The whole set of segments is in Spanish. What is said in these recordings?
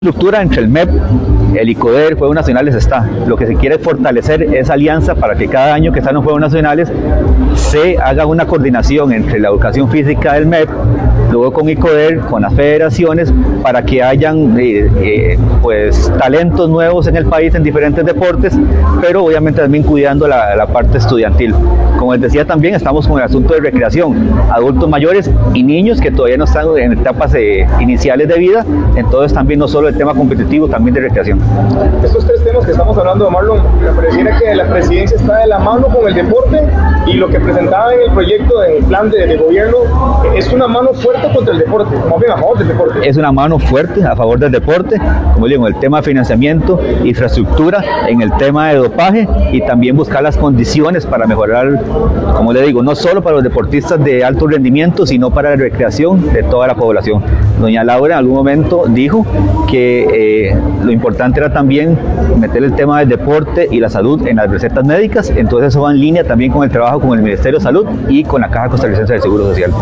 Estructura entre el MEP, el ICODER, Juegos Nacionales está. Lo que se quiere es fortalecer esa alianza para que cada año que están los Juegos Nacionales se haga una coordinación entre la educación física del MEP, luego con ICODER, con las federaciones, para que hayan pues talentos nuevos en el país en diferentes deportes, pero obviamente también cuidando la parte estudiantil. Como les decía, también estamos con el asunto de recreación, adultos mayores y niños que todavía no están en etapas iniciales de vida, entonces también no solo el tema competitivo, también de recreación. Estos tres temas que estamos hablando, Marlon, me pareciera que la presidencia está de la mano con el deporte y lo que presentaba en el proyecto, en el plan de gobierno, es una mano fuerte contra el deporte, más bien a favor del deporte. Es una mano fuerte a favor del deporte, como digo, en el tema de financiamiento, infraestructura, en el tema de dopaje y también buscar las condiciones para mejorar, como le digo, no solo para los deportistas de alto rendimiento, sino para la recreación de toda la población. Doña Laura en algún momento dijo que lo importante era también meter el tema del deporte y la salud en las recetas médicas, entonces eso va en línea también con el trabajo con el Ministerio de Salud y con la Caja Costarricense del Seguro Social.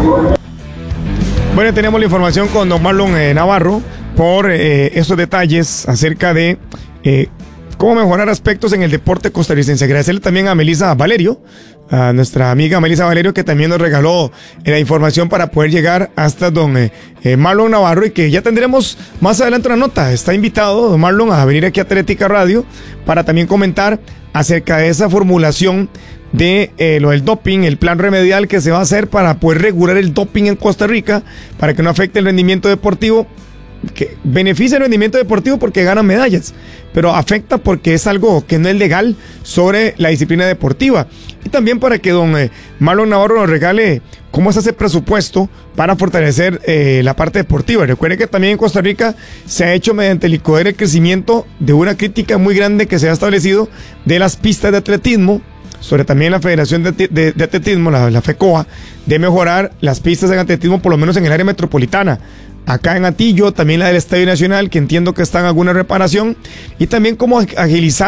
Bueno, tenemos la información con don Marlon Navarro por estos detalles acerca de cómo mejorar aspectos en el deporte costarricense. Agradecerle también a Melissa Valerio, a nuestra amiga Melissa Valerio, que también nos regaló la información para poder llegar hasta don Marlon Navarro, y que ya tendremos más adelante una nota. Está invitado don Marlon a venir aquí a Atlética Radio para también comentar acerca de esa formulación de lo del doping, el plan remedial que se va a hacer para poder regular el doping en Costa Rica, para que no afecte el rendimiento deportivo, que beneficia el rendimiento deportivo porque ganan medallas, pero afecta porque es algo que no es legal sobre la disciplina deportiva. Y también para que don Marlon Navarro nos regale cómo es ese presupuesto para fortalecer la parte deportiva. Recuerden que también en Costa Rica se ha hecho mediante el ICODER el crecimiento de una crítica muy grande que se ha establecido de las pistas de atletismo, sobre también la Federación de Atletismo, la FECOA, de mejorar las pistas en atletismo, por lo menos en el área metropolitana. Acá en Atillo, también la del Estadio Nacional, que entiendo que está en alguna reparación, y también cómo agilizar